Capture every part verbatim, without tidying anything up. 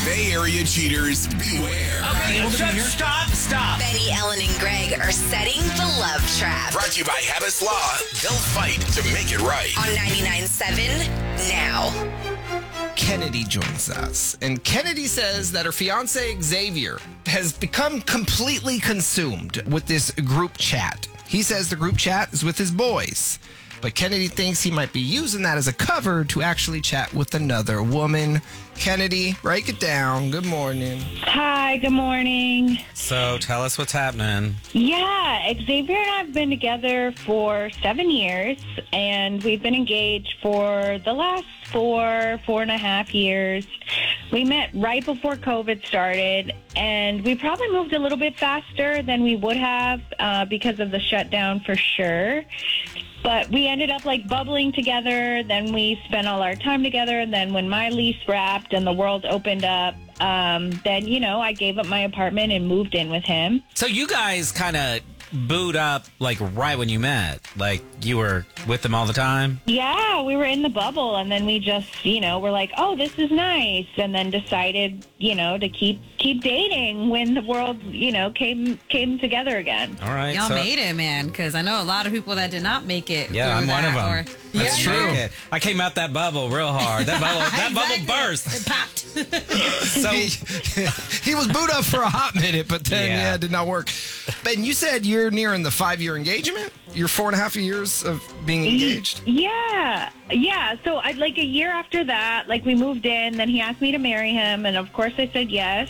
Bay Area cheaters, beware. Okay, stop, stop, stop. Benny, Ellen, and Greg are setting the love trap. Brought to you by Habits Law. They'll fight to make it right. On ninety-nine point seven now. Kennedy joins us. And Kennedy says that her fiance, Xavier, has become completely consumed with this group chat. He says the group chat is with his boys. But Kennedy thinks he might be using that as a cover to actually chat with another woman. Kennedy, break it down. Good morning. Hi, good morning. So tell us what's happening. Yeah, Xavier and I have been together for seven years, and we've been engaged for the last four, four and a half years. We met right before COVID started, and we probably moved a little bit faster than we would have uh, because of the shutdown for sure. But we ended up like bubbling together. Then we spent all our time together. And then when my lease wrapped and the world opened up, um, then, you know, I gave up my apartment and moved in with him. So you guys kind of booed up like right when you met. Like you were with them all the time? Yeah, we were in the bubble. And then we just, you know, were like, oh, this is nice. And then decided, you know, to keep keep dating when the world, you know, came came together again. All right. Y'all so, made it, man, because I know a lot of people that did not make it. Yeah, through I'm one of that, them. Or, That's yeah, true. yeah. I came out that bubble real hard. That bubble, that Exactly. bubble burst. It popped. So he, he was booed up for a hot minute, but then, yeah. Yeah. it did not work. Ben, you said you're nearing the five-year engagement? You're four and a half years of being engaged? Yeah, yeah. So I like a year after that, like we moved in, then he asked me to marry him, and of course I said yes.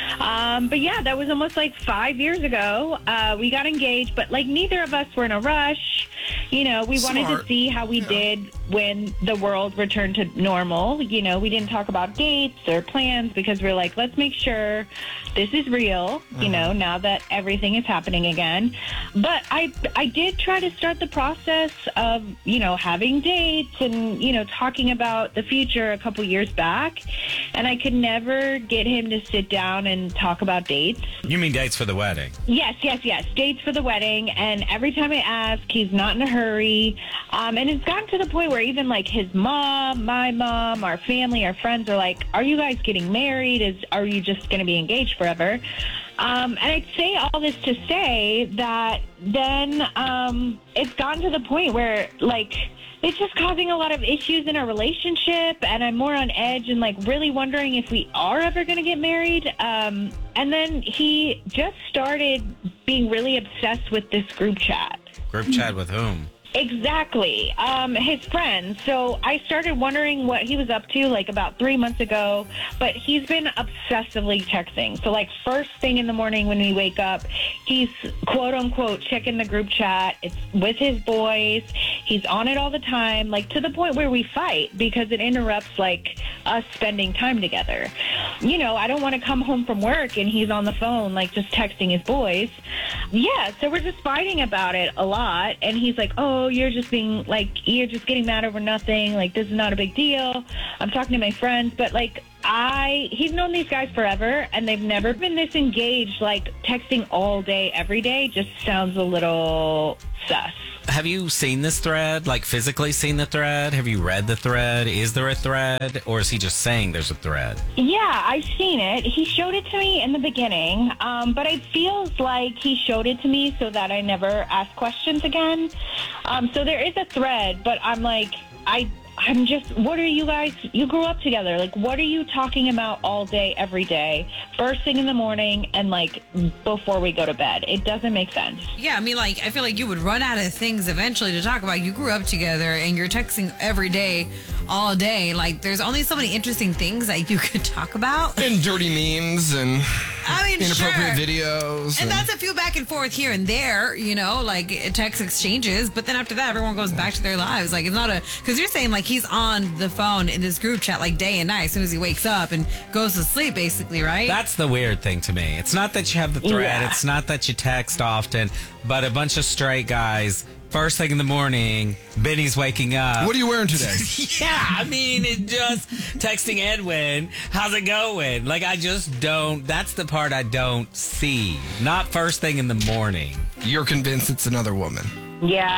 Um, but yeah, that was almost like five years ago. Uh, we got engaged, but like neither of us were in a rush. You know, we wanted Smart. to see how we Yeah. did when the world returned to normal. You know, we didn't talk about dates or plans because we're like, let's make sure this is real, you know, now that everything is happening again. But I, I did try to start the process of, you know, having dates and, you know, talking about the future a couple years back. And I could never get him to sit down and talk about dates. you mean dates for the wedding? Yes, yes, yes. Dates for the wedding. And every time I ask, he's not in a hurry. Um, and it's gotten to the point where even like his mom, my mom, our family, our friends are like, are you guys getting married? Is Are you just going to be engaged forever? Um, and I'd say all this to say that then um, it's gotten to the point where like it's just causing a lot of issues in our relationship, and I'm more on edge and like really wondering if we are ever going to get married. Um, and then he just started being really obsessed with this group chat. Group chat with whom? Exactly. Um, his friends. So I started wondering what he was up to like about three months ago, but he's been obsessively texting. So like first thing in the morning when we wake up, he's quote unquote checking the group chat. It's with his boys. He's on it all the time, like to the point where we fight because it interrupts like us spending time together. You know, I don't want to come home from work and he's on the phone, like just texting his boys. Yeah. So we're just fighting about it a lot. And he's like, oh, you're just being like, you're just getting mad over nothing. Like, this is not a big deal. I'm talking to my friends, but like, I, he's known these guys forever and they've never been this engaged. Like texting all day, every day just sounds a little sus. Have you seen this thread? Like physically seen the thread? Have you read the thread? Is there a thread? Or is he just saying there's a thread? Yeah, I've seen it. He showed it to me in the beginning, um, but it feels like he showed it to me so that I never ask questions again. Um, so there is a thread, but I'm like, I... I'm just, what are you guys, you grew up together. Like, what are you talking about all day, every day, first thing in the morning and like before we go to bed? It doesn't make sense. Yeah, I mean, like, I feel like you would run out of things eventually to talk about. You grew up together and you're texting every day, all day. Like, there's only so many interesting things that you could talk about. And dirty memes and I mean, inappropriate sure. videos. And, and that's a few back and forth here and there, you know, like text exchanges. But then after that, everyone goes back to their lives. Like, it's not a, because you're saying like he's on the phone in this group chat like day and night as soon as he wakes up and goes to sleep, basically, right? That's the weird thing to me. It's not that you have the thread. Yeah. It's not that you text often, but a bunch of straight guys. First thing in the morning, Benny's waking up. What are you wearing today? Yeah, I mean, it just texting Edwin, how's it going? Like, I just don't, that's the part I don't see. Not first thing in the morning. You're convinced it's another woman. Yeah.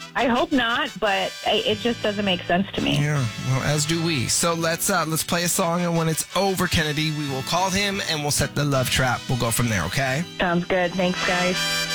I hope not, but I, it just doesn't make sense to me. Yeah, well, as do we. So let's uh, let's play a song, and when it's over, Kennedy, we will call him and we'll set the love trap. We'll go from there, okay? Sounds good. Thanks, guys.